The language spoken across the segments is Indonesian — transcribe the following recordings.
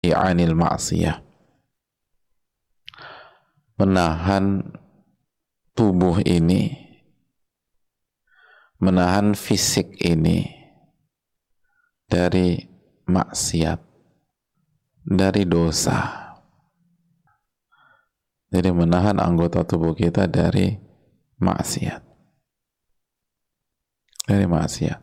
'anil ma'siyah, menahan tubuh ini, menahan fisik ini dari maksiat, dari dosa. Jadi menahan anggota tubuh kita dari maksiat, dari maksiat.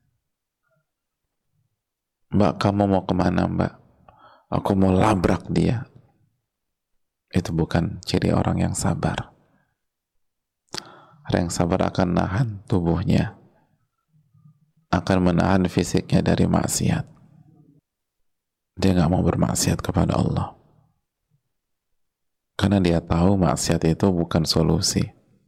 Mbak, kamu mau kemana, Mbak? Aku mau labrak dia. Itu bukan ciri orang yang sabar. Orang yang sabar akan nahan tubuhnya, akan menahan fisiknya dari maksiat. Dia nggak mau bermaksiat kepada Allah, karena dia tahu maksiat itu bukan solusi.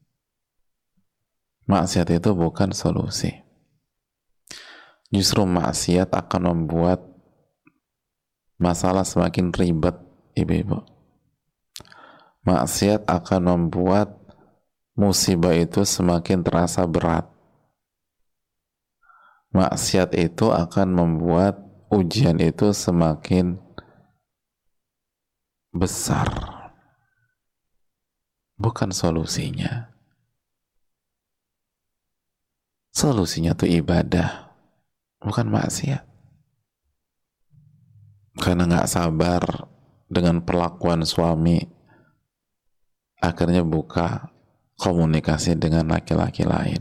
Maksiat itu bukan solusi. Justru maksiat akan membuat masalah semakin ribet, ibu-ibu. Maksiat akan membuat musibah itu semakin terasa berat. Maksiat itu akan membuat ujian itu semakin besar. Bukan solusinya. Solusinya itu ibadah, bukan maksiat. Karena nggak sabar dengan perlakuan suami, akhirnya buka komunikasi dengan laki-laki lain.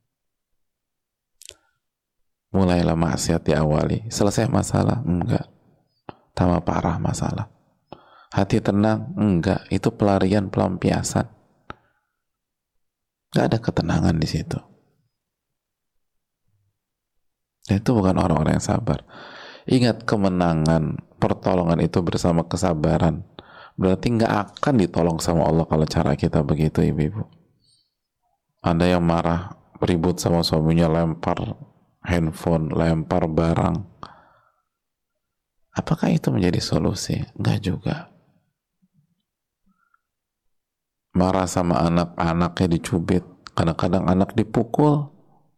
Mulailah maksiat diawali. Selesai masalah? Enggak. Tambah parah masalah. Hati tenang? Enggak. Itu pelarian, pelampiasan. Nggak ada ketenangan di situ. Dan itu bukan orang-orang yang sabar. Ingat, kemenangan, pertolongan itu bersama kesabaran. Berarti nggak akan ditolong sama Allah kalau cara kita begitu, ibu-ibu. Ada yang marah, ribut sama suaminya, lempar handphone, lempar barang. Apakah itu menjadi solusi? Enggak juga. Marah sama anak, anaknya dicubit. Kadang-kadang anak dipukul,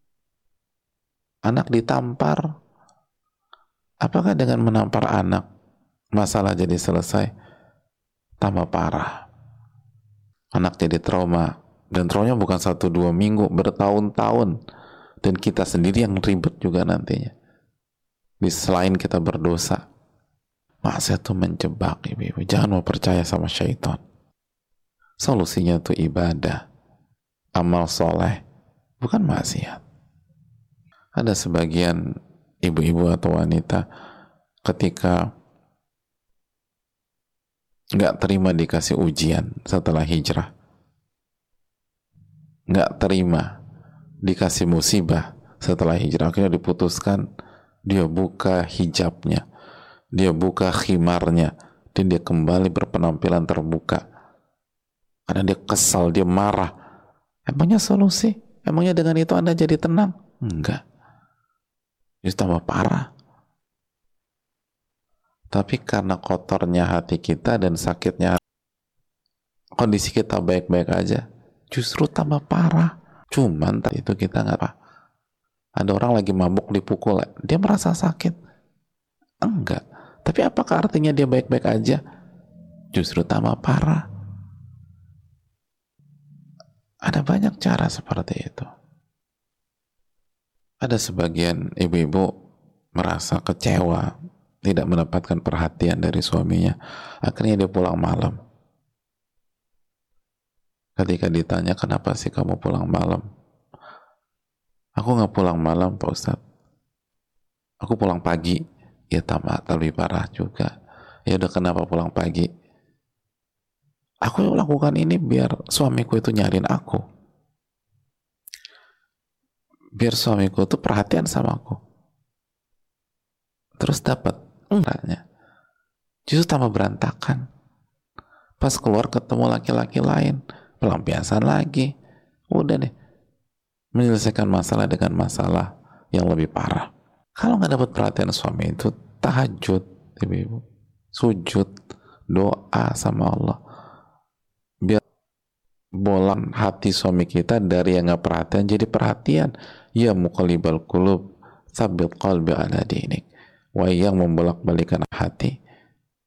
anak ditampar. Apakah dengan menampar anak masalah jadi selesai? Tambah parah. Anak jadi trauma. Dan traumanya bukan 1-2 minggu, bertahun-tahun. Dan kita sendiri yang ribet juga nantinya. Selain kita berdosa. Maksiat itu menjebak, ibu-ibu. Jangan mau percaya sama syaitan. Solusinya itu ibadah, amal soleh, bukan maksiat. Ada sebagian ibu-ibu atau wanita ketika nggak terima dikasih ujian setelah hijrah, nggak terima dikasih musibah setelah hijrah, akhirnya diputuskan, dia buka hijabnya, dia buka khimarnya, dan dia kembali berpenampilan terbuka karena dia kesal, dia marah. Emangnya solusi? Emangnya dengan itu Anda jadi tenang? Enggak, justru tambah parah. Tapi karena kotornya hati kita dan sakitnya hati, kondisi kita baik-baik aja, justru tambah parah. Cuman tadi itu kita nggak apa. Ada orang lagi mabuk dipukul, dia merasa sakit? Enggak. Tapi apakah artinya dia baik-baik aja? Justru tambah parah. Ada banyak cara seperti itu. Ada sebagian ibu-ibu merasa kecewa, tidak mendapatkan perhatian dari suaminya, akhirnya dia pulang malam. Ketika ditanya, kenapa sih kamu pulang malam? Aku nggak pulang malam, Pak Ustadz. Aku pulang pagi. Ya tamat, lebih parah juga. Ya udah, kenapa pulang pagi? Aku lakukan ini biar suamiku itu nyariin aku. Biar suamiku itu perhatian sama aku. Terus dapat enggaknya. Justru tambah berantakan. Pas keluar ketemu laki-laki lain, pelampiasan lagi. Udah deh, menyelesaikan masalah dengan masalah yang lebih parah. Kalau nggak dapat perhatian suami itu, tahajud, ibu-ibu, sujud, doa sama Allah, biar bolang hati suami kita dari yang nggak perhatian jadi perhatian. Ya muqallibal qulub, tsabbit qalbi ala dinik. Wah, yang membolak-balikan hati,